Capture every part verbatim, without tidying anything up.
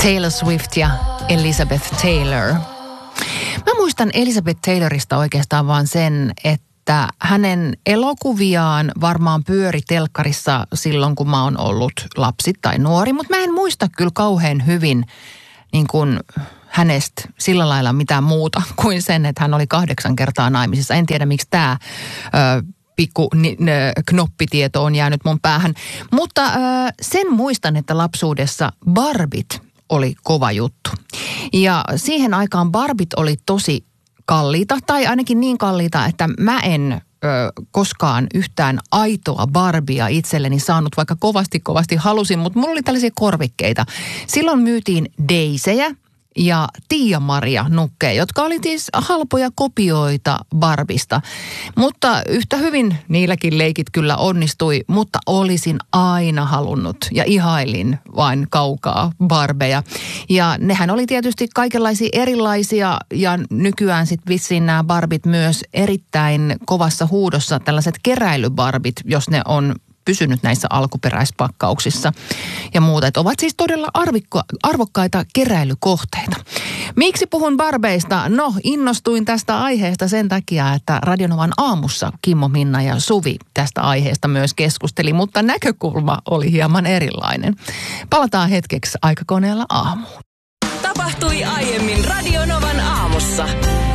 Taylor Swift ja Elizabeth Taylor. Mä muistan Elizabeth Taylorista oikeastaan vaan sen, että hänen elokuviaan varmaan pyöri telkkarissa silloin, kun mä oon ollut lapsi tai nuori, mutta mä en muista kyllä kauhean hyvin niin kuin hänestä sillä lailla mitään muuta kuin sen, että hän oli kahdeksan kertaa naimisissa. En tiedä, miksi tämä pikku ni, n, knoppitieto on jäänyt mun päähän. Mutta ö, sen muistan, että lapsuudessa Barbit oli kova juttu. Ja siihen aikaan Barbit oli tosi kalliita, tai ainakin niin kalliita, että mä en ö, koskaan yhtään aitoa Barbia itselleni saanut, vaikka kovasti kovasti halusin, mutta mulla oli tällaisia korvikkeita. Silloin myytiin Daisejä ja Tiia-Maria nukkeja, jotka oli siis halpoja kopioita Barbista. Mutta yhtä hyvin niilläkin leikit kyllä onnistui, mutta olisin aina halunnut ja ihailin vain kaukaa Barbeja. Ja nehän oli tietysti kaikenlaisia erilaisia ja nykyään sitten vissiin nämä Barbit myös erittäin kovassa huudossa, tällaiset keräilybarbit, jos ne on pysynyt näissä alkuperäispakkauksissa ja muuta. Että ovat siis todella arvikko, arvokkaita keräilykohteita. Miksi puhun Barbeista? No, innostuin tästä aiheesta sen takia, että Radionovan aamussa Kimmo, Minna ja Suvi tästä aiheesta myös keskusteli, mutta näkökulma oli hieman erilainen. Palataan hetkeksi aikakoneella aamuun. Tapahtui aiemmin Radionovan aamussa.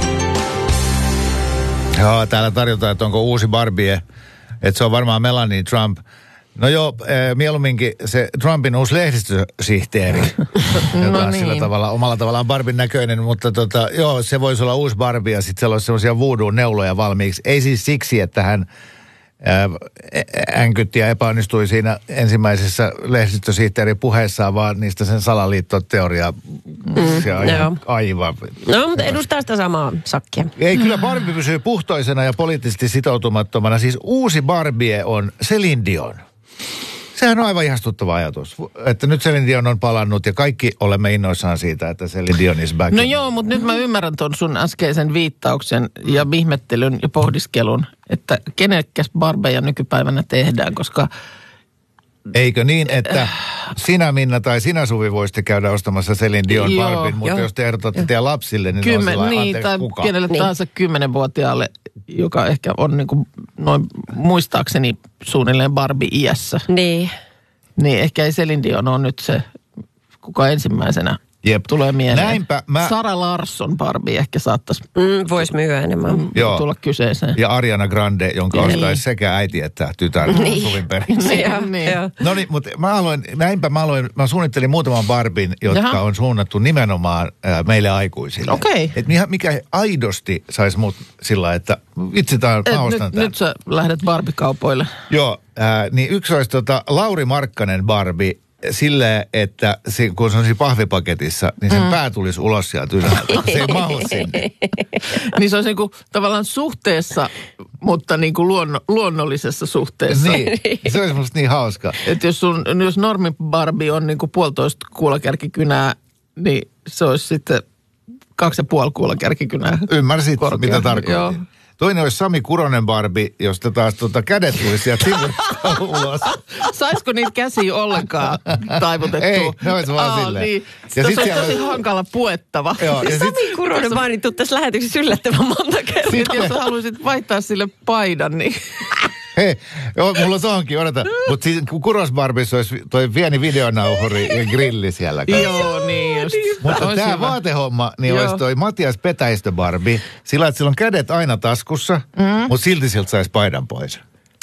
Joo, täällä tarjotaan, että onko uusi Barbie. Että se on varmaan Melania Trump. No joo, äh, mieluumminkin se Trumpin uusi lehdistösihteeri, joka on no niin. sillä tavalla, omalla tavallaan Barbin näköinen, mutta tota, joo, se voisi olla uusi Barbie ja sitten siellä olisi sellaisia voodoo-neuloja valmiiksi. Ei siis siksi, että hän äh, änkytti ja epäonnistui siinä ensimmäisessä lehdistösihteerin puheessaan, vaan niistä sen salaliittoteoriaa. Mm, se on aivan, aivan. No, mutta edustaa sitä samaa sakkia. Ei, kyllä Barbie pysyy puhtoisena ja poliittisesti sitoutumattomana. Siis uusi Barbie on Celine Dion. Sehän on aivan ihastuttava ajatus, että nyt Celine Dion on palannut ja kaikki olemme innoissaan siitä, että Celine Dion is back. No joo, mutta nyt mä ymmärrän ton sun äskeisen viittauksen ja vihmettelyn ja pohdiskelun, että kenekäs Barbeja nykypäivänä tehdään, koska eikö niin, että sinä Minna tai sinä Suvi voisitte käydä ostamassa Celine Dion Joo, Barbin, mutta joo. jos te ehdotatte teidän lapsille, niin Kymmen, on sellainen, niin, anteeksi tai kuka. kenelle Niin. tahansa kymmenenvuotiaalle, joka ehkä on niin kuin noin muistaakseni suunnilleen Barbie-iässä. Niin. Niin ehkä ei Celine Dion ole nyt se, kuka ensimmäisenä Jep. tulee mieleen. Näinpä mä... Sara Larsson Barbie ehkä saattaisi Mm, Voisi myyä enemmän. mm, Joo. tulla kyseeseen. Ja Ariana Grande, jonka Niin. ostaisi sekä äiti että tytär Suvin perässä. Niin, joo, Niin. joo. No niin, mutta mä aloin, näinpä mä aloin, mä suunnittelin muutaman Barbin, jotka Jaha. on suunnattu nimenomaan äh, meille aikuisille. Okei. Että mikä, mikä aidosti saisi mut sillä, että vitsi tää, Et mä ostan nyt, tämän. nyt sä lähdet Barbie-kaupoille. Joo, äh, niin yksi olisi tota Lauri Markkanen Barbie, silleen, että se, kun se on siinä pahvipaketissa, niin sen mm. pää tulisi ulos sieltä ylhäältä. Se ei mahu sinne. Niin se olisi niinku tavallaan suhteessa, mutta niinku luonno, luonnollisessa suhteessa. Niin, se olisi musta niin hauska. Että jos, sun, jos normi Barbie on niinku puolitoista kuulakärkikynää, niin se olisi sitten kaksi ja puoli kuulakärkikynää. Ymmärsit, korkea. mitä tarkoitin. Joo. Toinen olisi Sami Kuronen Barbie, josta taas tota kädet tulisi sieltä sivusta ulos. Saisiko niitä käsiä ollenkaan taivutettua? Ei, ne olisi vaan Aa, silleen. niin. Ja Ja sit se on siellä tosi olisi- hankala puettava. Joo, ja sit, Sami Kuronen mainittu tässä lähetyksessä yllättävän monta kertaa. Sitten jos sä haluaisit vaihtaa sille paidan, niin hei, joo, mulla se onkin, odota. Mutta siis kun Kuros Barbissa olisi toi pieni videonauhuri ja grilli siellä kanssa. joo niin just. Mutta Olisi tämä hyvä. vaatehomma, niin Joo. olisi toi Matias Petäistö Barbie. Sillä, että sillä on kädet aina taskussa, mm. mutta silti siltä saisi paidan pois.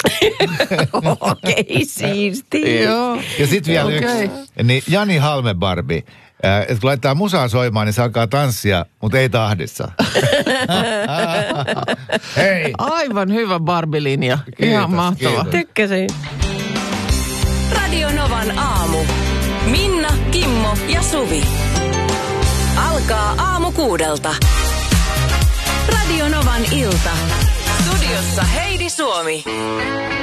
Okei, siisti. Joo. Ja sitten vielä Okei. yksi, niin Jani Halme Barbie. Äh, että kun laittaa musaa soimaan, niin se alkaa tanssia, mutta ei tahdissa. Hei! Aivan hyvä Barbie-linja. Kiitos, Ihan mahtava. kiitos. Tykkäsin. Radionovan aamu. Minna, Kimmo ja Suvi. Alkaa aamu kuudelta. Radionovan ilta. Studiossa Heidi Suomi.